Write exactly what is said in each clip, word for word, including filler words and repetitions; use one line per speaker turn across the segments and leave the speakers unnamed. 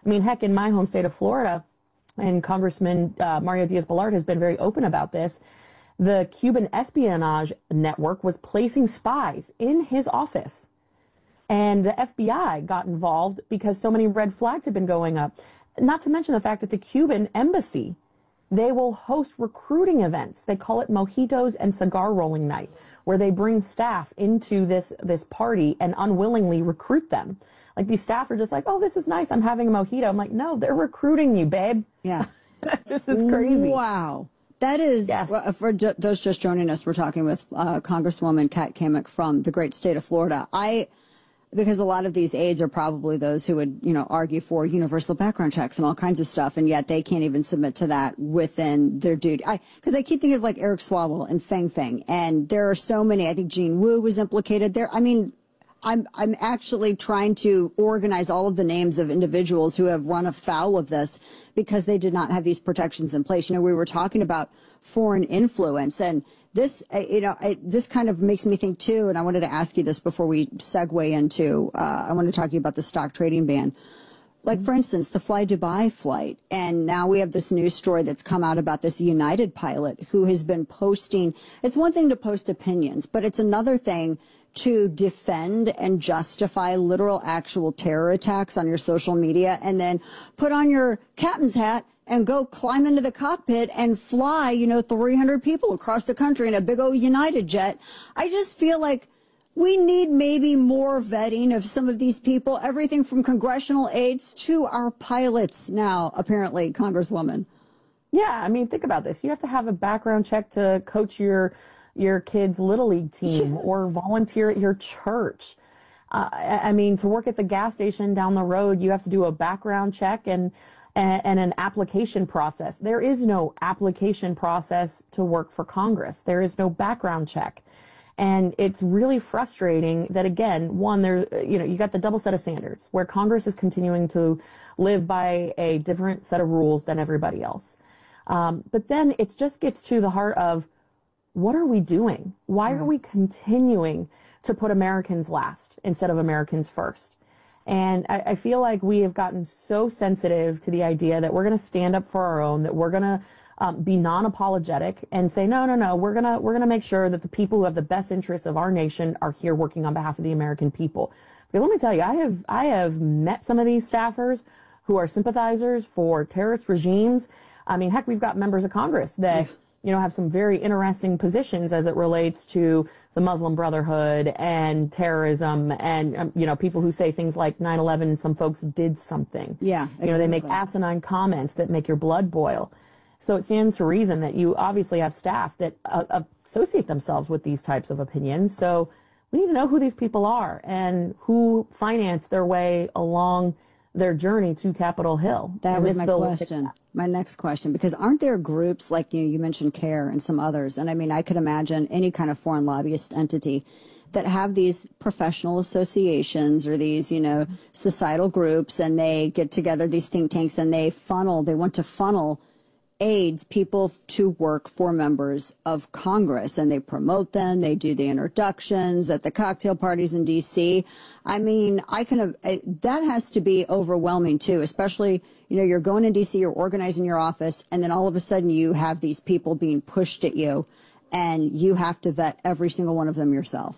I mean, heck, in my home state of Florida, and Congressman uh, Mario Diaz-Balart has been very open about this, the Cuban espionage network was placing spies in his office. And the F B I got involved because so many red flags had been going up. Not to mention the fact that the Cuban embassy, they will host recruiting events. They call it mojitos and cigar rolling night, where they bring staff into this, this party and unwillingly recruit them. Like, these staff are just like, oh, this is nice, I'm having a mojito. I'm like, no, they're recruiting you, babe.
Yeah.
This is crazy.
Wow. That is,
yeah.
well, for those just joining us, we're talking with uh, Congresswoman Kat Cammack from the great state of Florida. I, because a lot of these aides are probably those who would, you know, argue for universal background checks and all kinds of stuff, and yet they can't even submit to that within their duty. I, because I keep thinking of like Eric Swalwell and Feng Feng, and there are so many. I think Jean Wu was implicated there. I mean, I'm I'm actually trying to organize all of the names of individuals who have run afoul of this because they did not have these protections in place. You know, we were talking about foreign influence, and this, you know, I, this kind of makes me think too. And I wanted to ask you this before we segue into. Uh, I want to talk to you about the stock trading ban. Like, for instance, the Fly Dubai flight. And now we have this news story that's come out about this United pilot who has been posting. It's one thing to post opinions, but it's another thing to defend and justify literal actual terror attacks on your social media and then put on your captain's hat and go climb into the cockpit and fly, you know, three hundred people across the country in a big old United jet. I just feel like we need maybe more vetting of some of these people, everything from congressional aides to our pilots now, apparently, Congresswoman.
Yeah, I mean, think about this. You have to have a background check to coach your your kid's Little League team
Yes.
or volunteer at your church. Uh, I I mean, to work at the gas station down the road, you have to do a background check and, and, and an application process. There is no application process to work for Congress. There is no background check. And it's really frustrating that, again, one, there, you know, you got the double set of standards where Congress is continuing to live by a different set of rules than everybody else. Um, but then it just gets to the heart of, what are we doing? Why are we continuing to put Americans last instead of Americans first? And I, I feel like we have gotten so sensitive to the idea that we're going to stand up for our own, that we're going to um, be non-apologetic and say, no, no, no, we're going to we're going to make sure that the people who have the best interests of our nation are here working on behalf of the American people. Because let me tell you, I have I have met some of these staffers who are sympathizers for terrorist regimes. I mean, heck, we've got members of Congress that you know, have some very interesting positions as it relates to the Muslim Brotherhood and terrorism and, um, you know, people who say things like nine eleven, some folks did something.
Yeah, exactly.
You know, they make asinine comments that make your blood boil. So it stands to reason that you obviously have staff that uh, associate themselves with these types of opinions. So we need to know who these people are and who financed their way along their journey to Capitol Hill.
That was my question. My next question, because aren't there groups like, you know, you mentioned CARE and some others, and I mean, I could imagine any kind of foreign lobbyist entity that have these professional associations or these, you know, societal groups, and they get together, these think tanks, and they funnel, they want to funnel aides, people to work for members of Congress, and they promote them. They do the introductions at the cocktail parties in D C. I mean, I can have, that has to be overwhelming too, especially, you know, you're going to D C, you're organizing your office, and then all of a sudden you have these people being pushed at you, and you have to vet every single one of them yourself.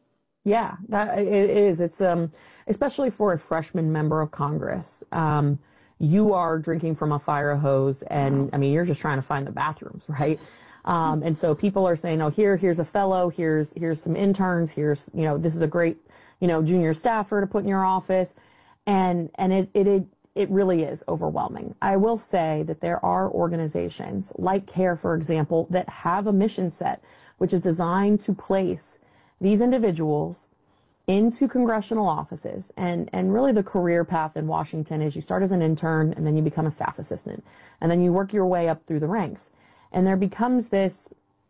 Yeah, that it is. It's um, especially for a freshman member of Congress. Um, you are drinking from a fire hose, and I mean, you're just trying to find the bathrooms, right? Um, and so people are saying, oh, here, here's a fellow, here's, here's some interns, here's, you know, this is a great, you know, junior staffer to put in your office. And, and it, it, it, it really is overwhelming. I will say that there are organizations like CARE, for example, that have a mission set, which is designed to place these individuals into congressional offices. And, and really the career path in Washington is you start as an intern and then you become a staff assistant. And then you work your way up through the ranks. And there becomes this,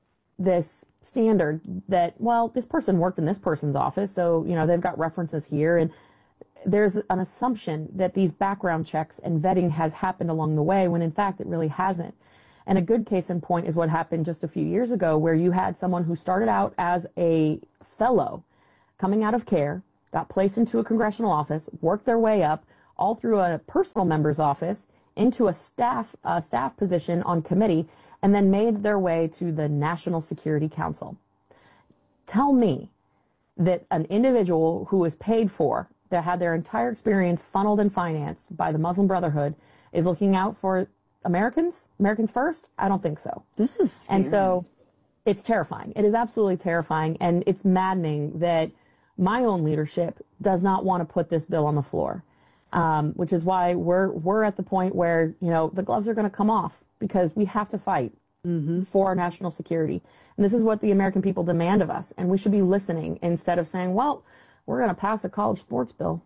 this standard that, well, this person worked in this person's office, so, you know, they've got references here. And there's an assumption that these background checks and vetting has happened along the way, when in fact it really hasn't. And a good case in point is what happened just a few years ago, where you had someone who started out as a fellow coming out of CARE, got placed into a congressional office, worked their way up, all through a personal member's office into a staff uh, staff position on committee, and then made their way to the National Security Council. Tell me that an individual who was paid for, that had their entire experience funneled and financed by the Muslim Brotherhood, is looking out for Americans? Americans first? I don't think so.
This is scary.
And so it's terrifying. It is absolutely terrifying, and it's maddening that my own leadership does not want to put this bill on the floor, um, which is why we're we're at the point where, you know, the gloves are going to come off, because we have to fight mm-hmm. for our national security. And this is what the American people demand of us, and we should be listening instead of saying, well, we're going to pass a college sports bill.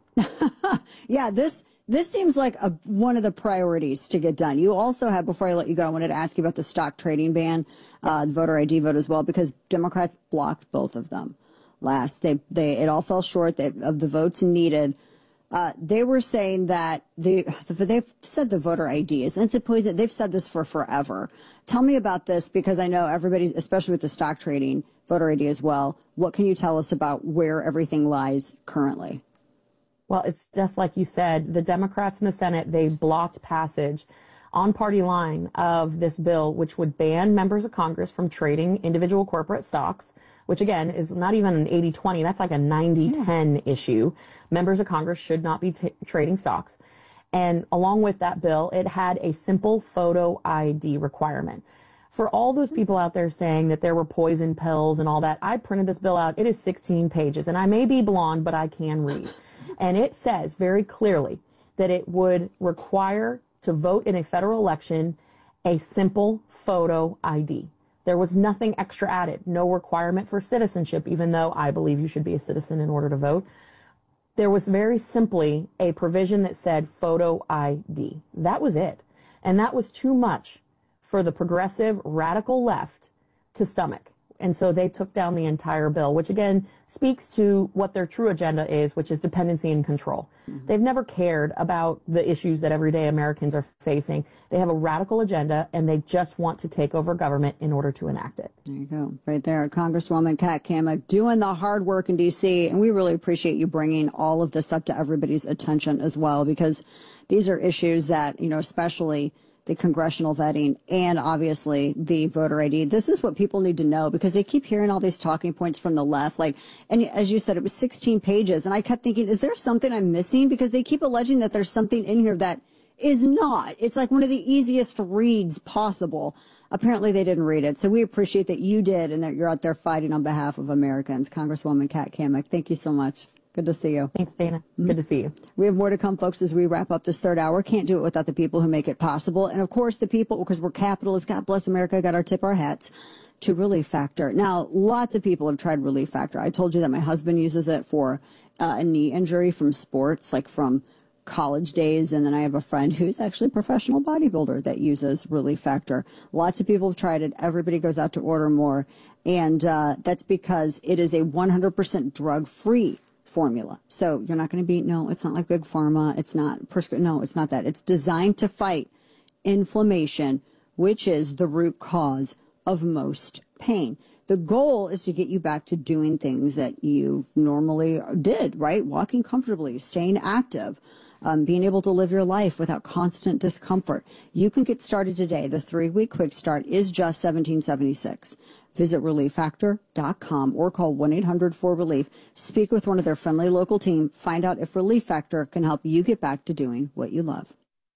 Yeah, this this seems like a, one of the priorities to get done. You also have, before I let you go, I wanted to ask you about the stock trading ban, uh, the voter I D vote as well, because Democrats blocked both of them last. They they it all fell short they, of the votes needed. Uh, they were saying that they they've said the voter I D is, and it's a poison. They've said this for forever. Tell me about this, because I know everybody, especially with the stock trading, voter I D as well. What can you tell us about where everything lies currently?
Well, it's just like you said, the Democrats in the Senate, they blocked passage on party line of this bill, which would ban members of Congress from trading individual corporate stocks, which again is not even an eighty twenty, that's like a ninety ten yeah. issue. Members of Congress should not be t- trading stocks. And along with that bill, it had a simple photo I D requirement. For all those people out there saying that there were poison pills and all that, I printed this bill out. It is sixteen pages, and I may be blonde, but I can read. And it says very clearly that it would require to vote in a federal election a simple photo I D. There was nothing extra added, no requirement for citizenship, even though I believe you should be a citizen in order to vote. There was very simply a provision that said photo I D. That was it. And that was too much for the progressive radical left to stomach. And so they took down the entire bill, which again speaks to what their true agenda is, which is dependency and control. Mm-hmm. They've never cared about the issues that everyday Americans are facing. They have a radical agenda, and they just want to take over government in order to enact it.
There you go. Right there. Congresswoman Kat Cammack doing the hard work in D C, and we really appreciate you bringing all of this up to everybody's attention as well, because these are issues that, you know, especially the congressional vetting and obviously the voter I D. This is what people need to know, because they keep hearing all these talking points from the left. Like, and as you said, it was sixteen pages. And I kept thinking, is there something I'm missing? Because they keep alleging that there's something in here that is not. It's like one of the easiest reads possible. Apparently they didn't read it. So we appreciate that you did, and that you're out there fighting on behalf of Americans. Congresswoman Kat Cammack, thank you so much. Good to see you.
Thanks, Dana. Mm-hmm. Good to see you.
We have more to come, folks, as we wrap up this third hour. Can't do it without the people who make it possible. And, of course, the people, because we're capitalists, God bless America, got our tip our hats to Relief Factor. Now, lots of people have tried Relief Factor. I told you that my husband uses it for uh, a knee injury from sports, like from college days. And then I have a friend who's actually a professional bodybuilder that uses Relief Factor. Lots of people have tried it. Everybody goes out to order more. And uh, that's because it is a one hundred percent drug-free formula. So you're not going to be, no, it's not like Big Pharma. It's not prescription. No, it's not that. It's designed to fight inflammation, which is the root cause of most pain. The goal is to get you back to doing things that you normally did, right? Walking comfortably, staying active, um, being able to live your life without constant discomfort. You can get started today. The three-week quick start is just seventeen seventy-six. Visit relief factor dot com or call one eight hundred four relief. Speak with one of their friendly local team. Find out if Relief Factor can help you get back to doing what you love.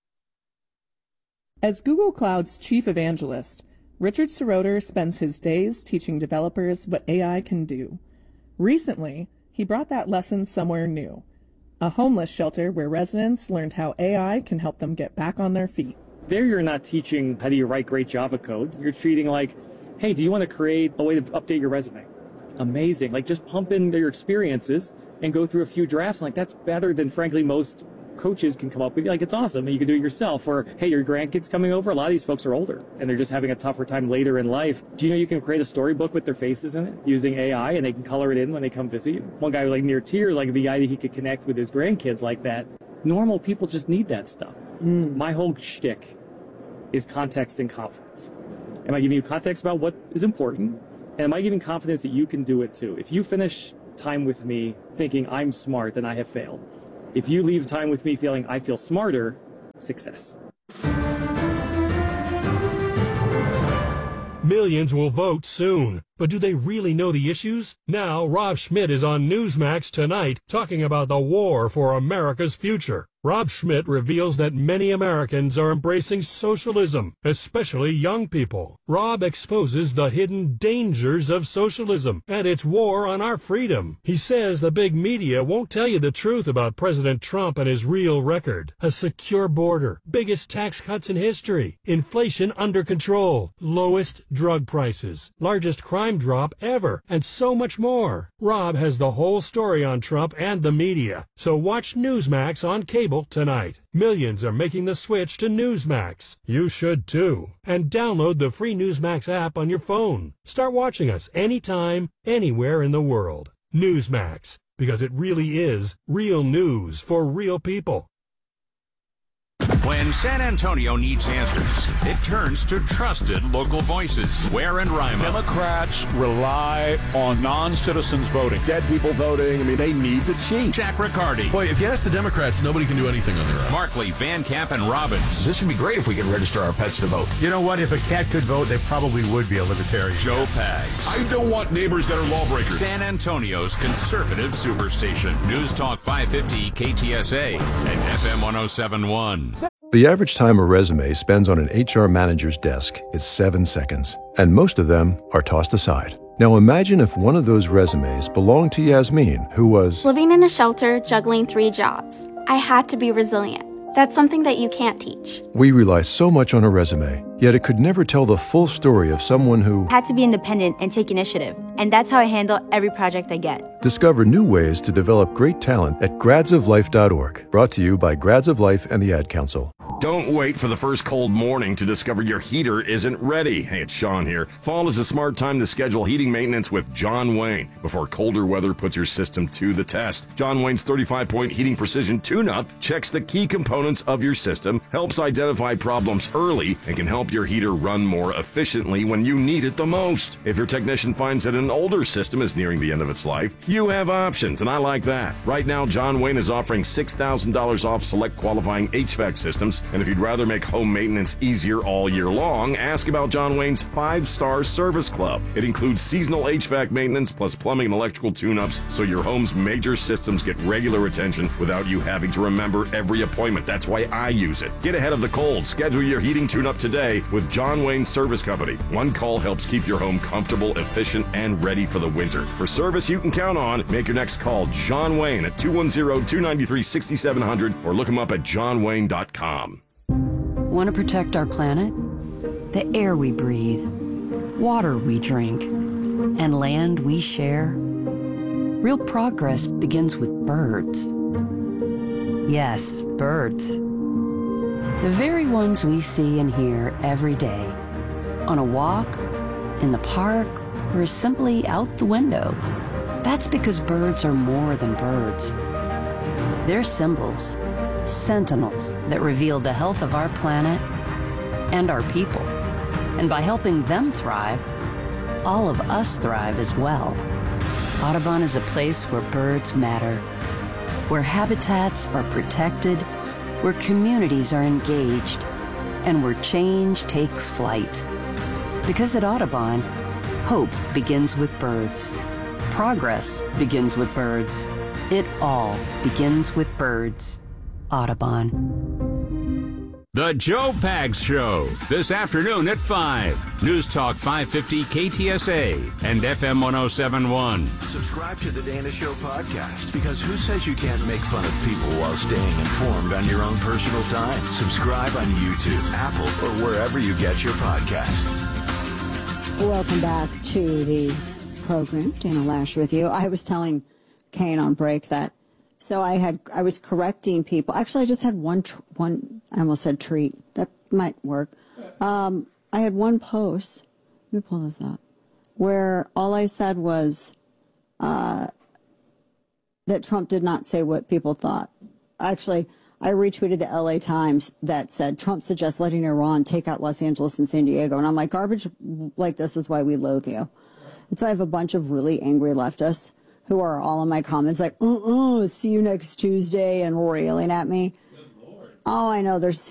As Google Cloud's chief evangelist, Richard Seroter spends his days teaching developers what A I can do. Recently, he brought that lesson somewhere new, a homeless shelter where residents learned how A I can help them get back on their feet.
There you're not teaching how do you write great Java code. You're treating like, hey, do you want to create a way to update your resume? Amazing. Like, just pump in your experiences and go through a few drafts. Like, that's better than, frankly, most coaches can come up with. Like, it's awesome, and you can do it yourself. Or, hey, your grandkids coming over. A lot of these folks are older, and they're just having a tougher time later in life. Do you know you can create a storybook with their faces in it using A I, and they can color it in when they come visit you? One guy was like near tears, like the idea he could connect with his grandkids like that. Normal people just need that stuff. Mm. My whole shtick is context and confidence. Am I giving you context about what is important? And am I giving confidence that you can do it too? If you finish time with me thinking I'm smart, then I have failed. If you leave time with me feeling I feel smarter, success.
Millions will vote soon, but do they really know the issues? Now, Rob Schmidt is on Newsmax tonight talking about the war for America's future. Rob Schmidt reveals that many Americans are embracing socialism, especially young people. Rob exposes the hidden dangers of socialism and its war on our freedom. He says the big media won't tell you the truth about President Trump and his real record. A secure border, biggest tax cuts in history, inflation under control, lowest drug prices, largest crime drop ever, and so much more. Rob has the whole story on Trump and the media, so watch Newsmax on cable tonight. Millions are making the switch to Newsmax. You should too. And download the free Newsmax app on your phone. Start watching us anytime, anywhere in the world. Newsmax, because it really is real news for real people.
When San Antonio needs answers, it turns to trusted local voices. Ware and Rima.
Democrats rely on non-citizens voting.
Dead people voting. I mean, they need to cheat.
Jack Riccardi.
Boy, if you ask the Democrats, nobody can do anything on their own.
Markley, Van Camp, and Robbins.
This would be great if we could register our pets to vote.
You know what? If a cat could vote, they probably would be a libertarian.
Joe Pags.
I don't want neighbors that are lawbreakers.
San Antonio's conservative superstation. News Talk five fifty K T S A and F M one oh seven point one.
The average time a resume spends on an H R manager's desk is seven seconds, and most of them are tossed aside. Now imagine if one of those resumes belonged to Yasmin, who was
living in a shelter, juggling three jobs. I had to be resilient. That's something that you can't teach.
We rely so much on a resume, yet it could never tell the full story of someone who
had to be independent and take initiative. And that's how I handle every project I get.
Discover new ways to develop great talent at grads of life dot org. Brought to you by Grads of Life and the Ad Council.
Don't wait for the first cold morning to discover your heater isn't ready. Hey, it's Sean here. Fall is a smart time to schedule heating maintenance with John Wayne before colder weather puts your system to the test. John Wayne's thirty-five point heating precision tune-up checks the key components of your system, helps identify problems early, and can help your heater run more efficiently when you need it the most. If your technician finds that an older system is nearing the end of its life, you have options, and I like that. Right now, John Wayne is offering six thousand dollars off select qualifying H V A C systems, and if you'd rather make home maintenance easier all year long, ask about John Wayne's five-star service club. It includes seasonal H V A C maintenance plus plumbing and electrical tune-ups, so your home's major systems get regular attention without you having to remember every appointment. That's why I use it. Get ahead of the cold. Schedule your heating tune-up today with John Wayne Service Company. One call helps keep your home comfortable, efficient, and ready for the winter. For service you can count on, make your next call John Wayne at two one zero, two nine three, six seven zero zero or look him up at john wayne dot com.
Want to protect our planet? The air we breathe, water we drink, and land we share? Real progress begins with birds. Yes, birds. The very ones we see and hear every day. On a walk, in the park, or simply out the window. That's because birds are more than birds. They're symbols, sentinels that reveal the health of our planet and our people. And by helping them thrive, all of us thrive as well. Audubon is a place where birds matter, where habitats are protected, where communities are engaged, and where change takes flight. Because at Audubon, hope begins with birds. Progress begins with birds. It all begins with birds. Audubon.
The Joe Pags Show, this afternoon at five. News Talk five fifty K T S A and F M one oh seven point one.
Subscribe to the Dana Show podcast, because who says you can't make fun of people while staying informed on your own personal time? Subscribe on YouTube, Apple, or wherever you get your podcast.
Welcome back to the program. Dana Lash with you. I was telling Kane on break that So I had, I was correcting people. Actually, I just had one, tr- one, I almost said treat. That might work. Um, I had one post, let me pull this up, where all I said was uh, that Trump did not say what people thought. Actually, I retweeted the L A Times that said, Trump suggests letting Iran take out Los Angeles and San Diego. And I'm like, garbage like this is why we loathe you. And so I have a bunch of really angry leftists who are all in my comments like, uh-uh, see you next Tuesday, and railing at me. Oh, I know. There's